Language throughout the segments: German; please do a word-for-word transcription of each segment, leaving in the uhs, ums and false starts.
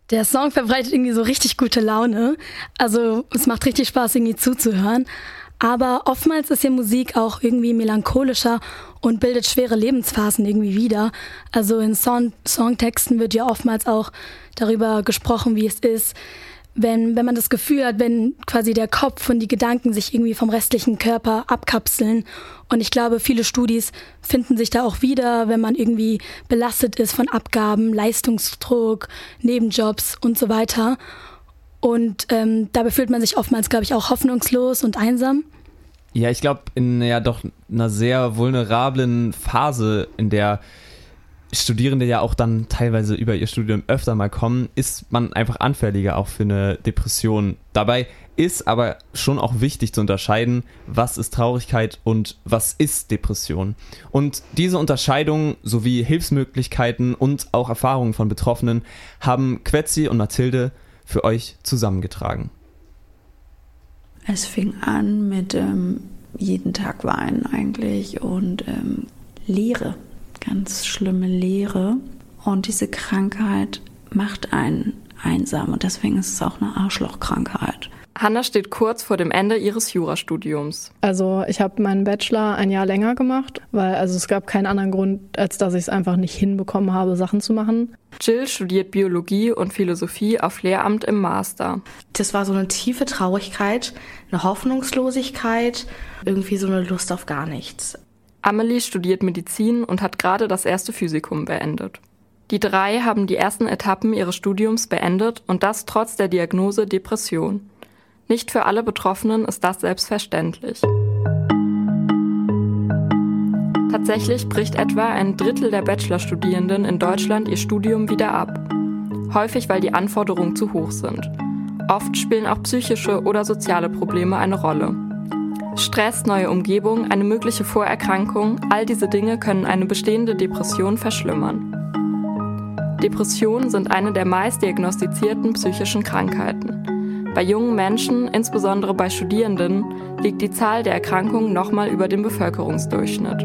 Der Song verbreitet irgendwie so richtig gute Laune. Also es macht richtig Spaß, irgendwie zuzuhören. Aber oftmals ist ja Musik auch irgendwie melancholischer und bildet schwere Lebensphasen irgendwie wieder. Also in Song- Songtexten wird ja oftmals auch darüber gesprochen, wie es ist, wenn, wenn man das Gefühl hat, wenn quasi der Kopf und die Gedanken sich irgendwie vom restlichen Körper abkapseln. Und ich glaube, viele Studis finden sich da auch wieder, wenn man irgendwie belastet ist von Abgaben, Leistungsdruck, Nebenjobs und so weiter. Und ähm, dabei fühlt man sich oftmals, glaube ich, auch hoffnungslos und einsam. Ja, ich glaube, in ja doch einer sehr vulnerablen Phase, in der Studierende ja auch dann teilweise über ihr Studium öfter mal kommen, ist man einfach anfälliger auch für eine Depression. Dabei ist aber schon auch wichtig zu unterscheiden, was ist Traurigkeit und was ist Depression. Und diese Unterscheidung sowie Hilfsmöglichkeiten und auch Erfahrungen von Betroffenen haben Quetzi und Mathilde für euch zusammengetragen. Es fing an mit ähm, jeden Tag weinen eigentlich und ähm, Leere, ganz schlimme Leere. Und diese Krankheit macht einen einsam und deswegen ist es auch eine Arschlochkrankheit. Hanna steht kurz vor dem Ende ihres Jurastudiums. Also ich habe meinen Bachelor ein Jahr länger gemacht, weil also es gab keinen anderen Grund, als dass ich es einfach nicht hinbekommen habe, Sachen zu machen. Jill studiert Biologie und Philosophie auf Lehramt im Master. Das war so eine tiefe Traurigkeit, eine Hoffnungslosigkeit, irgendwie so eine Lust auf gar nichts. Amelie studiert Medizin und hat gerade das erste Physikum beendet. Die drei haben die ersten Etappen ihres Studiums beendet und das trotz der Diagnose Depression. Nicht für alle Betroffenen ist das selbstverständlich. Tatsächlich bricht etwa ein Drittel der Bachelorstudierenden in Deutschland ihr Studium wieder ab. Häufig, weil die Anforderungen zu hoch sind. Oft spielen auch psychische oder soziale Probleme eine Rolle. Stress, neue Umgebung, eine mögliche Vorerkrankung, all diese Dinge können eine bestehende Depression verschlimmern. Depressionen sind eine der meist diagnostizierten psychischen Krankheiten. Bei jungen Menschen, insbesondere bei Studierenden, liegt die Zahl der Erkrankungen nochmal über dem Bevölkerungsdurchschnitt.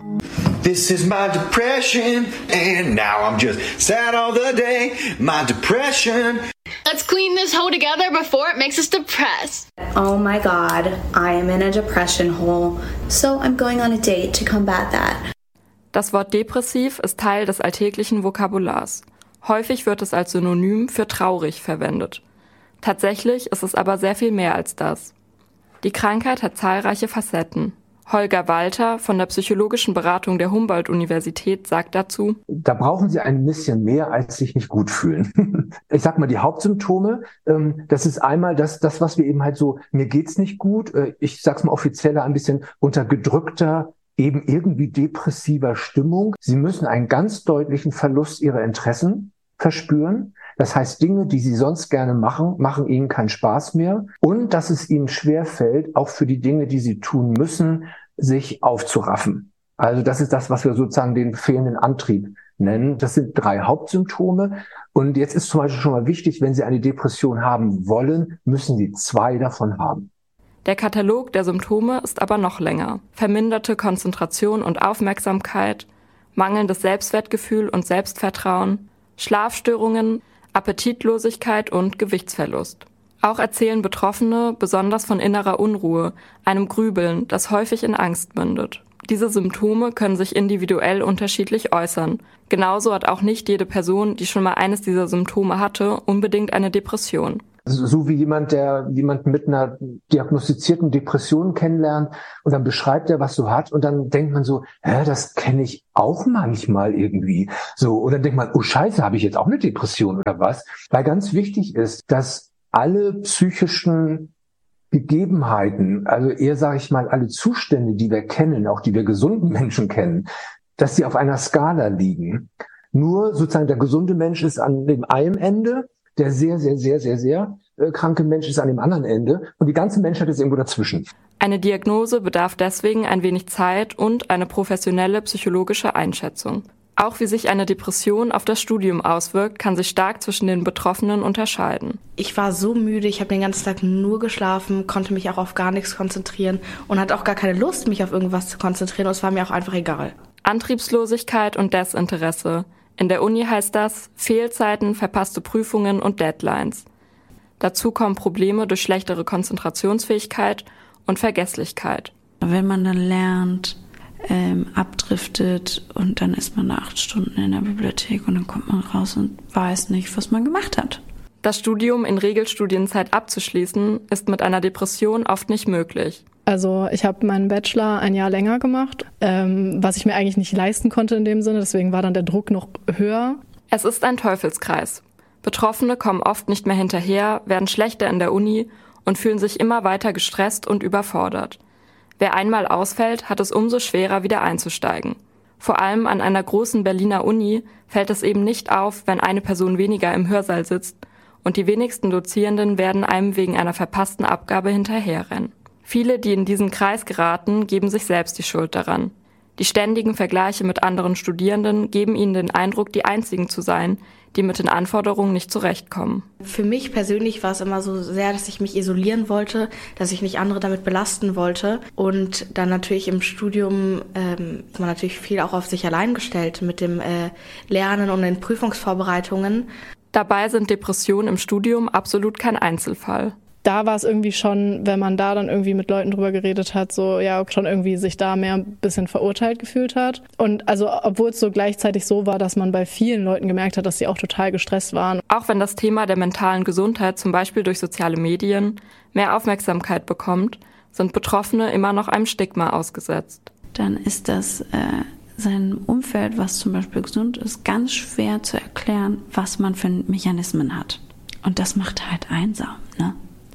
This is my depression and now I'm just sad all the day. My depression. Let's clean this hole together before it makes us depressed. Oh my God, I am in a depression hole, so I'm going on a date to combat that. Das Wort depressiv ist Teil des alltäglichen Vokabulars. Häufig wird es als Synonym für traurig verwendet. Tatsächlich ist es aber sehr viel mehr als das. Die Krankheit hat zahlreiche Facetten. Holger Walter von der psychologischen Beratung der Humboldt-Universität sagt dazu: Da brauchen Sie ein bisschen mehr als sich nicht gut fühlen. Ich sag mal, die Hauptsymptome, das ist einmal das, das, was wir eben halt so, mir geht's nicht gut, ich sag's mal offizieller, ein bisschen unter gedrückter, eben irgendwie depressiver Stimmung. Sie müssen einen ganz deutlichen Verlust Ihrer Interessen verspüren. Das heißt, Dinge, die Sie sonst gerne machen, machen Ihnen keinen Spaß mehr. Und dass es Ihnen schwerfällt, auch für die Dinge, die Sie tun müssen, sich aufzuraffen. Also das ist das, was wir sozusagen den fehlenden Antrieb nennen. Das sind drei Hauptsymptome. Und jetzt ist zum Beispiel schon mal wichtig, wenn Sie eine Depression haben wollen, müssen Sie zwei davon haben. Der Katalog der Symptome ist aber noch länger. Verminderte Konzentration und Aufmerksamkeit, mangelndes Selbstwertgefühl und Selbstvertrauen, Schlafstörungen, Appetitlosigkeit und Gewichtsverlust. Auch erzählen Betroffene besonders von innerer Unruhe, einem Grübeln, das häufig in Angst mündet. Diese Symptome können sich individuell unterschiedlich äußern. Genauso hat auch nicht jede Person, die schon mal eines dieser Symptome hatte, unbedingt eine Depression. So wie jemand, der jemanden mit einer diagnostizierten Depression kennenlernt und dann beschreibt er, was so hat und dann denkt man so, hä, das kenne ich auch manchmal irgendwie. So, und dann denkt man, oh Scheiße, habe ich jetzt auch eine Depression oder was? Weil ganz wichtig ist, dass alle psychischen Gegebenheiten, also eher sage ich mal, alle Zustände, die wir kennen, auch die wir gesunden Menschen kennen, dass sie auf einer Skala liegen. Nur sozusagen der gesunde Mensch ist an dem einen Ende, der sehr, sehr, sehr, sehr, sehr äh, kranke Mensch ist an dem anderen Ende und die ganze Menschheit ist irgendwo dazwischen. Eine Diagnose bedarf deswegen ein wenig Zeit und eine professionelle psychologische Einschätzung. Auch wie sich eine Depression auf das Studium auswirkt, kann sich stark zwischen den Betroffenen unterscheiden. Ich war so müde, ich habe den ganzen Tag nur geschlafen, konnte mich auch auf gar nichts konzentrieren und hatte auch gar keine Lust, mich auf irgendwas zu konzentrieren und es war mir auch einfach egal. Antriebslosigkeit und Desinteresse, In der Uni heißt das Fehlzeiten, verpasste Prüfungen und Deadlines. Dazu kommen Probleme durch schlechtere Konzentrationsfähigkeit und Vergesslichkeit. Wenn man dann lernt, ähm, abdriftet und dann ist man acht Stunden in der Bibliothek und dann kommt man raus und weiß nicht, was man gemacht hat. Das Studium in Regelstudienzeit abzuschließen, ist mit einer Depression oft nicht möglich. Also ich habe meinen Bachelor ein Jahr länger gemacht, ähm, was ich mir eigentlich nicht leisten konnte in dem Sinne, deswegen war dann der Druck noch höher. Es ist ein Teufelskreis. Betroffene kommen oft nicht mehr hinterher, werden schlechter in der Uni und fühlen sich immer weiter gestresst und überfordert. Wer einmal ausfällt, hat es umso schwerer, wieder einzusteigen. Vor allem an einer großen Berliner Uni fällt es eben nicht auf, wenn eine Person weniger im Hörsaal sitzt, und die wenigsten Dozierenden werden einem wegen einer verpassten Abgabe hinterherrennen. Viele, die in diesen Kreis geraten, geben sich selbst die Schuld daran. Die ständigen Vergleiche mit anderen Studierenden geben ihnen den Eindruck, die Einzigen zu sein, die mit den Anforderungen nicht zurechtkommen. Für mich persönlich war es immer so sehr, dass ich mich isolieren wollte, dass ich nicht andere damit belasten wollte. Und dann natürlich im Studium ähm, ist man natürlich viel auch auf sich allein gestellt mit dem äh, Lernen und den Prüfungsvorbereitungen. Dabei sind Depressionen im Studium absolut kein Einzelfall. Da war es irgendwie schon, wenn man da dann irgendwie mit Leuten drüber geredet hat, so ja schon irgendwie sich da mehr ein bisschen verurteilt gefühlt hat. Und also obwohl es so gleichzeitig so war, dass man bei vielen Leuten gemerkt hat, dass sie auch total gestresst waren. Auch wenn das Thema der mentalen Gesundheit zum Beispiel durch soziale Medien mehr Aufmerksamkeit bekommt, sind Betroffene immer noch einem Stigma ausgesetzt. Dann ist das äh, seinem Umfeld, was zum Beispiel gesund ist, ganz schwer zu erklären, was man für Mechanismen hat. Und das macht halt einsam, ne?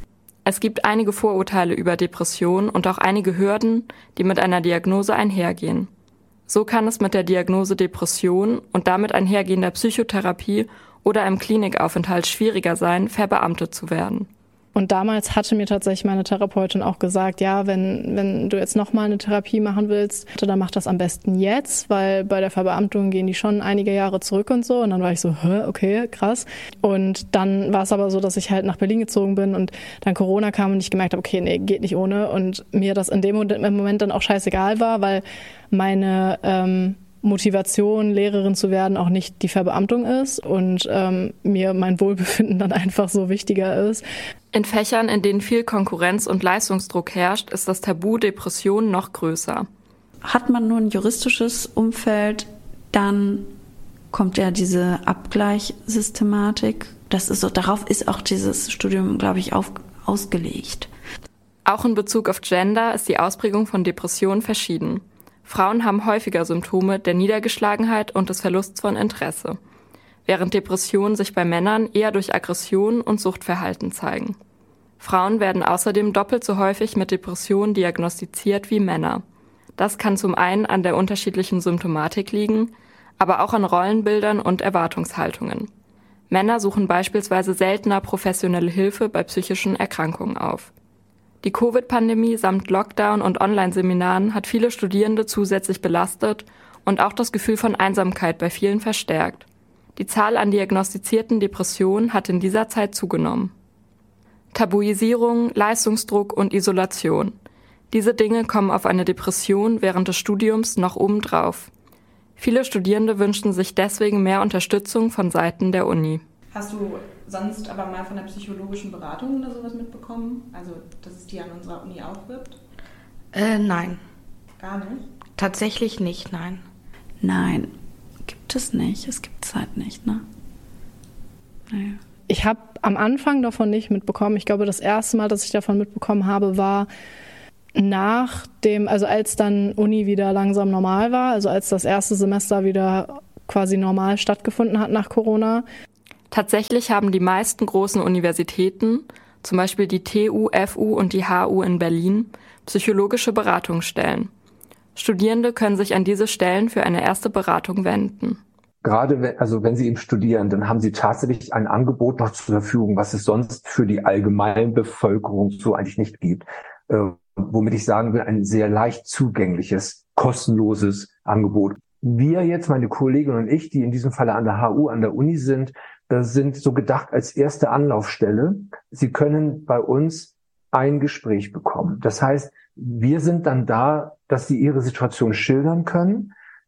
Es gibt einige Vorurteile über Depressionen und auch einige Hürden, die mit einer Diagnose einhergehen. So kann es mit der Diagnose Depression und damit einhergehender Psychotherapie oder einem Klinikaufenthalt schwieriger sein, verbeamtet zu werden. Und damals hatte mir tatsächlich meine Therapeutin auch gesagt, ja, wenn, wenn du jetzt nochmal eine Therapie machen willst, dann mach das am besten jetzt, weil bei der Verbeamtung gehen die schon einige Jahre zurück und so. Und dann war ich so, hä, okay, krass. Und dann war es aber so, dass ich halt nach Berlin gezogen bin und dann Corona kam und ich gemerkt habe, okay, nee, geht nicht ohne. Und mir das in dem Moment dann auch scheißegal war, weil meine ähm, Motivation, Lehrerin zu werden, auch nicht die Verbeamtung ist und ähm, mir mein Wohlbefinden dann einfach so wichtiger ist. In Fächern, in denen viel Konkurrenz und Leistungsdruck herrscht, ist das Tabu Depression noch größer. Hat man nur ein juristisches Umfeld, dann kommt ja diese Abgleichsystematik. Das ist so, darauf ist auch dieses Studium, glaube ich, auf, ausgelegt. Auch in Bezug auf Gender ist die Ausprägung von Depressionen verschieden. Frauen haben häufiger Symptome der Niedergeschlagenheit und des Verlusts von Interesse, während Depressionen sich bei Männern eher durch Aggression und Suchtverhalten zeigen. Frauen werden außerdem doppelt so häufig mit Depressionen diagnostiziert wie Männer. Das kann zum einen an der unterschiedlichen Symptomatik liegen, aber auch an Rollenbildern und Erwartungshaltungen. Männer suchen beispielsweise seltener professionelle Hilfe bei psychischen Erkrankungen auf. Die Covid-Pandemie samt Lockdown und Online-Seminaren hat viele Studierende zusätzlich belastet und auch das Gefühl von Einsamkeit bei vielen verstärkt. Die Zahl an diagnostizierten Depressionen hat in dieser Zeit zugenommen. Tabuisierung, Leistungsdruck und Isolation. Diese Dinge kommen auf eine Depression während des Studiums noch obendrauf. Viele Studierende wünschen sich deswegen mehr Unterstützung von Seiten der Uni. Hast du sonst aber mal von der psychologischen Beratung oder sowas mitbekommen? Also, dass es die an unserer Uni auch gibt? Äh, nein. Gar nicht? Tatsächlich nicht, nein. Nein, gibt es nicht. Es gibt es halt nicht, ne? Naja. Ich habe am Anfang davon nicht mitbekommen. Ich glaube, das erste Mal, dass ich davon mitbekommen habe, war nach dem, also als dann Uni wieder langsam normal war, also als das erste Semester wieder quasi normal stattgefunden hat nach Corona. Tatsächlich haben die meisten großen Universitäten, zum Beispiel die T U, F U und die H U in Berlin, psychologische Beratungsstellen. Studierende können sich an diese Stellen für eine erste Beratung wenden. Gerade wenn, also wenn Sie eben studieren, dann haben Sie tatsächlich ein Angebot noch zur Verfügung, was es sonst für die allgemeine Bevölkerung so eigentlich nicht gibt. Äh, womit ich sagen will, ein sehr leicht zugängliches, kostenloses Angebot. Wir jetzt, meine Kollegin und ich, die in diesem Falle an der H U, an der Uni sind, sind so gedacht als erste Anlaufstelle. Sie können bei uns ein Gespräch bekommen. Das heißt, wir sind dann da, dass Sie Ihre Situation schildern können,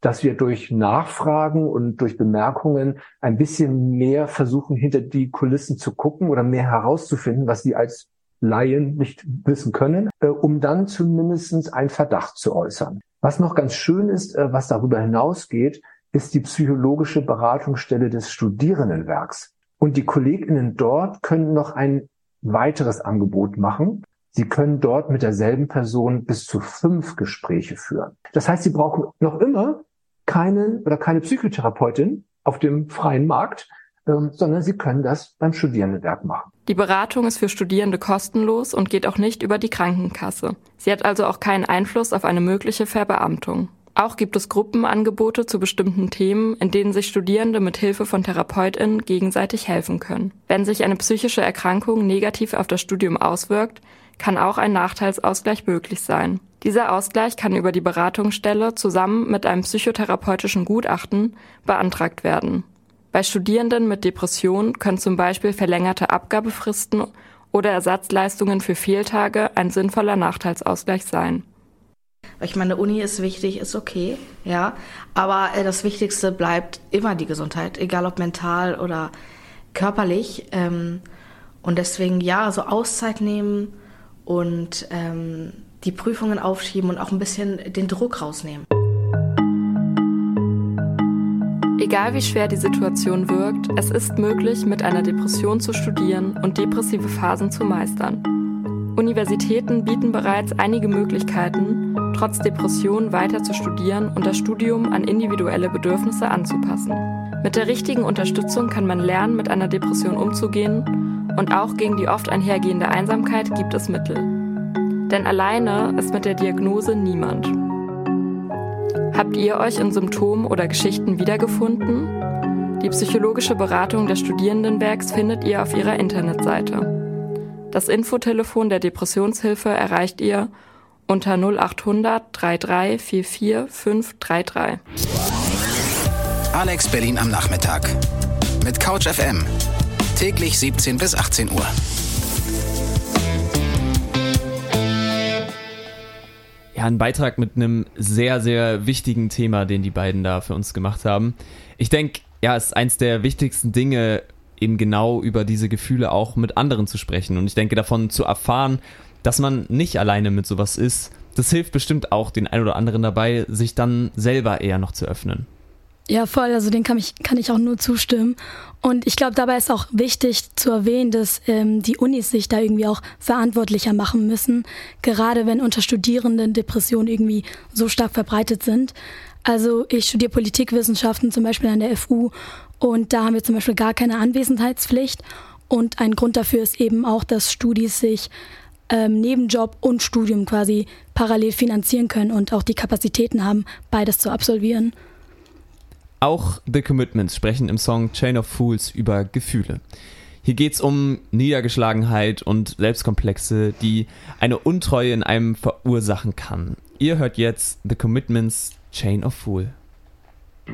dass wir durch Nachfragen und durch Bemerkungen ein bisschen mehr versuchen, hinter die Kulissen zu gucken oder mehr herauszufinden, was sie als Laien nicht wissen können, äh, um dann zumindest einen Verdacht zu äußern. Was noch ganz schön ist, äh, was darüber hinausgeht, ist die psychologische Beratungsstelle des Studierendenwerks. Und die KollegInnen dort können noch ein weiteres Angebot machen. Sie können dort mit derselben Person bis zu fünf Gespräche führen. Das heißt, Sie brauchen noch immer keine oder keine Psychotherapeutin auf dem freien Markt, ähm, sondern Sie können das beim Studierendenwerk machen. Die Beratung ist für Studierende kostenlos und geht auch nicht über die Krankenkasse. Sie hat also auch keinen Einfluss auf eine mögliche Verbeamtung. Auch gibt es Gruppenangebote zu bestimmten Themen, in denen sich Studierende mit Hilfe von TherapeutInnen gegenseitig helfen können. Wenn sich eine psychische Erkrankung negativ auf das Studium auswirkt, kann auch ein Nachteilsausgleich möglich sein. Dieser Ausgleich kann über die Beratungsstelle zusammen mit einem psychotherapeutischen Gutachten beantragt werden. Bei Studierenden mit Depressionen können zum Beispiel verlängerte Abgabefristen oder Ersatzleistungen für Fehltage ein sinnvoller Nachteilsausgleich sein. Ich meine, Uni ist wichtig, ist okay, ja, aber äh, das Wichtigste bleibt immer die Gesundheit, egal ob mental oder körperlich. Ähm, und deswegen, ja, so Auszeit nehmen und ähm, die Prüfungen aufschieben und auch ein bisschen den Druck rausnehmen. Egal wie schwer die Situation wirkt, es ist möglich, mit einer Depression zu studieren und depressive Phasen zu meistern. Universitäten bieten bereits einige Möglichkeiten, trotz Depression weiter zu studieren und das Studium an individuelle Bedürfnisse anzupassen. Mit der richtigen Unterstützung kann man lernen, mit einer Depression umzugehen, und auch gegen die oft einhergehende Einsamkeit gibt es Mittel. Denn alleine ist mit der Diagnose niemand. Habt ihr euch in Symptomen oder Geschichten wiedergefunden? Die psychologische Beratung des Studierendenwerks findet ihr auf ihrer Internetseite. Das Infotelefon der Depressionshilfe erreicht ihr unter null achthundert dreiunddreißig vierundvierzig fünfhundertdreiunddreißig. Alex Berlin am Nachmittag mit Couch F M. Täglich siebzehn bis achtzehn Uhr. Ja, ein Beitrag mit einem sehr, sehr wichtigen Thema, den die beiden da für uns gemacht haben. Ich denke, ja, es ist eins der wichtigsten Dinge, eben genau über diese Gefühle auch mit anderen zu sprechen. Und ich denke, davon zu erfahren, dass man nicht alleine mit sowas ist, das hilft bestimmt auch den einen oder anderen dabei, sich dann selber eher noch zu öffnen. Ja, voll, also den kann ich, kann ich auch nur zustimmen. Und ich glaube, dabei ist auch wichtig zu erwähnen, dass ähm, die Unis sich da irgendwie auch verantwortlicher machen müssen, gerade wenn unter Studierenden Depressionen irgendwie so stark verbreitet sind. Also ich studiere Politikwissenschaften zum Beispiel an der F U und da haben wir zum Beispiel gar keine Anwesenheitspflicht. Und ein Grund dafür ist eben auch, dass Studis sich ähm, neben Job und Studium quasi parallel finanzieren können und auch die Kapazitäten haben, beides zu absolvieren. Auch The Commitments sprechen im Song Chain of Fools über Gefühle. Hier geht's um Niedergeschlagenheit und Selbstkomplexe, die eine Untreue in einem verursachen kann. Ihr hört jetzt The Commitments, Chain of Fool.